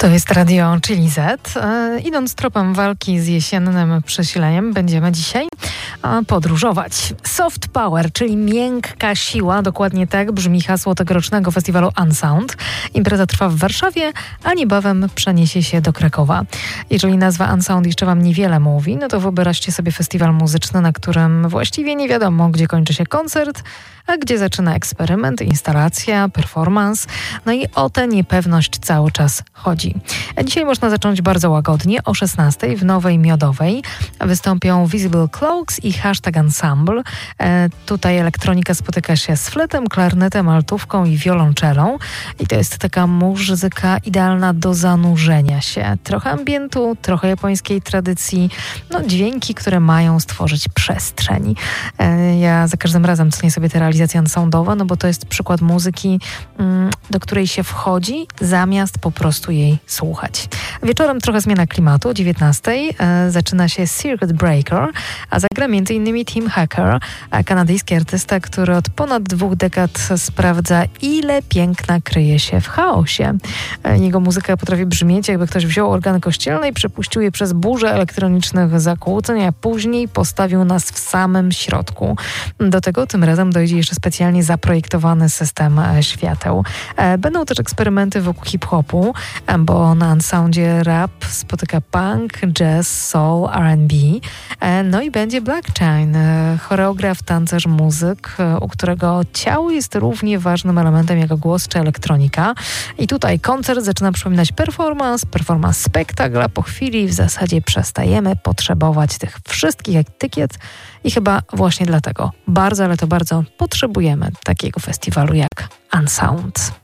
To jest Radio Chili Z. Idąc tropem walki z jesiennym przesileniem, będziemy dzisiaj podróżować. Soft Power, czyli miękka siła, dokładnie tak brzmi hasło tegorocznego festiwalu Unsound. Impreza trwa w Warszawie, a niebawem przeniesie się do Krakowa. Jeżeli nazwa Unsound jeszcze wam niewiele mówi, no to wyobraźcie sobie festiwal muzyczny, na którym właściwie nie wiadomo, gdzie kończy się koncert, a gdzie zaczyna eksperyment, instalacja, performance. No i o tę niepewność cały czas chodzi. Dzisiaj można zacząć bardzo łagodnie. O 16:00 w Nowej Miodowej wystąpią Visible Cloaks i Hashtag Ensemble. Tutaj elektronika spotyka się z fletem, klarnetem, altówką i wiolonczelą. I to jest taka muzyka idealna do zanurzenia się. Trochę ambientu, trochę japońskiej tradycji. No, dźwięki, które mają stworzyć przestrzeń. Ja za każdym razem cenię sobie te realizacje soundowe, no bo to jest przykład muzyki, do której się wchodzi, zamiast po prostu jej słuchać. Wieczorem trochę zmiana klimatu. O 19:00 zaczyna się Circuit Breaker, a zagra m.in. Tim Hacker, kanadyjski artysta, który od ponad 2 dekad sprawdza, ile piękna kryje się w chaosie. Jego muzyka potrafi brzmieć, jakby ktoś wziął organy kościelne i przepuścił je przez burzę elektronicznych zakłóceń, a później postawił nas w samym środku. Do tego tym razem dojdzie jeszcze specjalnie zaprojektowany system świateł. Będą też eksperymenty wokół hip-hopu, bo na Unsoundzie rap spotyka punk, jazz, soul, R&B. No i będzie Black Chain, choreograf, tancerz, muzyk, u którego ciało jest równie ważnym elementem jak głos czy elektronika. I tutaj koncert zaczyna przypominać performance spektakl, a po chwili w zasadzie przestajemy potrzebować tych wszystkich etykiet i chyba właśnie dlatego bardzo, ale to bardzo potrzebujemy takiego festiwalu jak Unsound.